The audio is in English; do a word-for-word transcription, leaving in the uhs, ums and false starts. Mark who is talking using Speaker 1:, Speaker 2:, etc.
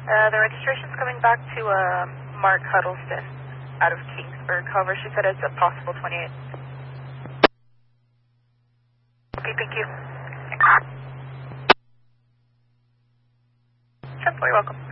Speaker 1: Uh, the registration's coming back to uh, Mark Huddleston out of Kingsburg. However, she said it's a possible twenty-eight. Okay, thank you. Sure, you're welcome.